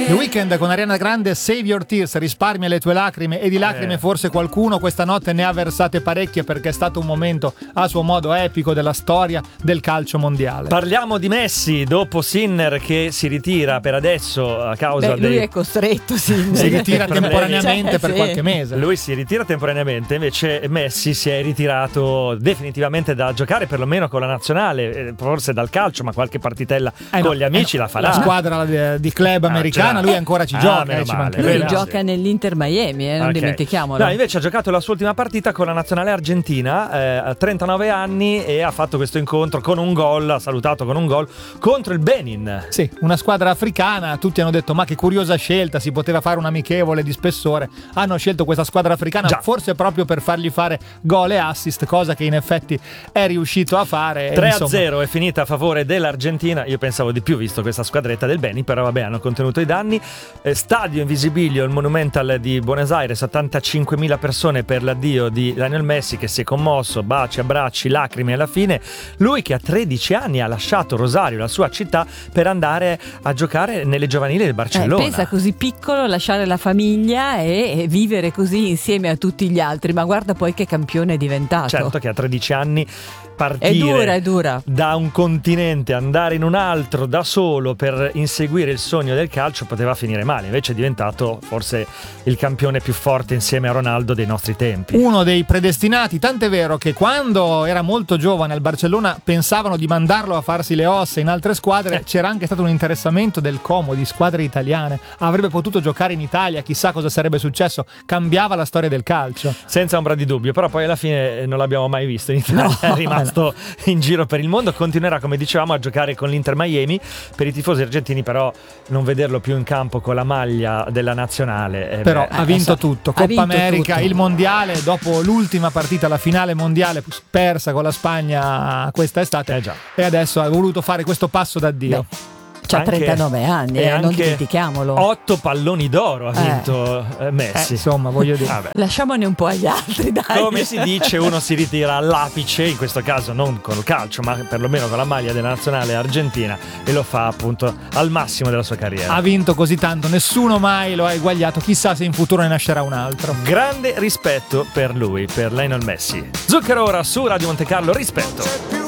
The Weeknd con Ariana Grande, Save Your Tears, risparmia le tue lacrime, e di lacrime forse qualcuno questa notte ne ha versate parecchie, perché è stato un momento a suo modo epico della storia del calcio mondiale. Parliamo di Messi, dopo Sinner che si ritira per adesso a causa lui è costretto, Sinner. Si ritira temporaneamente per qualche mese. Lui si ritira temporaneamente, invece Messi si è ritirato definitivamente da giocare, perlomeno con la nazionale, forse dal calcio, ma qualche partitella con gli amici la farà. La squadra di club americana, lui ancora ci gioca. Lui gioca nell'Inter Miami, non dimentichiamolo. No, invece ha giocato la sua ultima partita con la nazionale argentina a 39 anni e ha fatto questo incontro con un gol, ha salutato con un gol contro il Benin. Sì, una squadra africana, tutti hanno detto ma che curiosa scelta, si poteva fare un amichevole di spessore, hanno scelto questa squadra africana forse proprio per fargli fare gol e assist, cosa che in effetti è riuscito a fare. 3-0 è finita a favore dell'Argentina, io pensavo di più visto questa squadretta del Benin, però vabbè, hanno contenuto i danni. Stadio Invisibilio, il Monumental di Buenos Aires, 75.000 persone per l'addio di Lionel Messi, che si è commosso, baci, abbracci, lacrime alla fine. Lui che a 13 anni ha lasciato Rosario, la sua città, per andare a giocare nelle giovanili del Barcellona. Pensa, così piccolo, lasciare la famiglia e vivere così insieme a tutti gli altri, ma guarda poi che campione è diventato. Certo che a 13 anni partire è dura. Da un continente, andare in un altro da solo per inseguire il sogno del calcio poteva finire male, invece è diventato forse il campione più forte insieme a Ronaldo dei nostri tempi. Uno dei predestinati, tant'è vero che quando era molto giovane al Barcellona pensavano di mandarlo a farsi le ossa in altre squadre. C'era anche stato un interessamento del Como, di squadre italiane, avrebbe potuto giocare in Italia, chissà cosa sarebbe successo, cambiava la storia del calcio. Senza ombra di dubbio, però poi alla fine non l'abbiamo mai visto in Italia, è rimasto in giro per il mondo, continuerà come dicevamo a giocare con l'Inter Miami. Per i tifosi argentini però non vederlo più in campo con la maglia della nazionale però ha vinto tutto, Coppa America, tutto. Il mondiale, dopo l'ultima partita, la finale mondiale persa con la Spagna questa estate, e adesso ha voluto fare questo passo d'addio. C'ha 39 anni, non dimentichiamolo. 8 palloni d'oro ha vinto Messi. Insomma, voglio dire. Vabbè. Lasciamone un po' agli altri, dai. Come si dice, uno si ritira all'apice, in questo caso non con il calcio, ma perlomeno con la maglia della nazionale argentina, e lo fa appunto al massimo della sua carriera. Ha vinto così tanto, nessuno mai lo ha eguagliato, chissà se in futuro ne nascerà un altro. Grande rispetto per lui, per Lionel Messi. Zucchero ora su Radio Monte Carlo, rispetto.